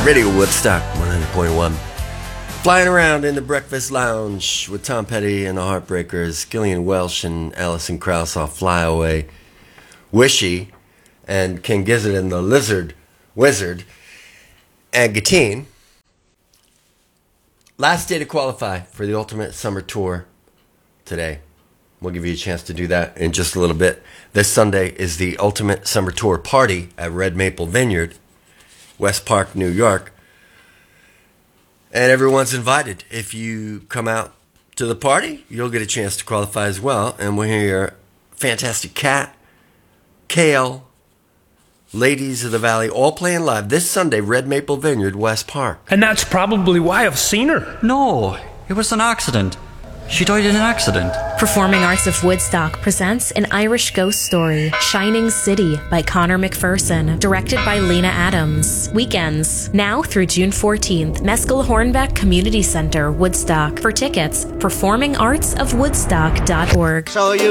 Radio Woodstock 100.1. Flying around in the Breakfast Lounge with Tom Petty and the Heartbreakers, Gillian Welsh and Alison Krauss off Fly Away, Wishy, and King Gizzard and the Lizard Wizard, and Gatine. Last day to qualify for the Ultimate Summer Tour today. We'll give you a chance to do that in just a little bit. This Sunday is the Ultimate Summer Tour party at Red Maple Vineyard, West Park, New York. And everyone's invited. If you come out to the party, you'll get a chance to qualify as well. And we'll hear Fantastic Cat, Kale, Ladies of the Valley, all playing live this Sunday, Red Maple Vineyard, West Park. And that's probably why I've seen her. No, it was an accident. She died in an accident. Performing Arts of Woodstock presents An Irish Ghost Story, Shining City by Connor McPherson, directed by Lena Adams. Weekends, now through June 14th, Mescal Hornbeck Community Center, Woodstock. For tickets, performingartsofwoodstock.org. So you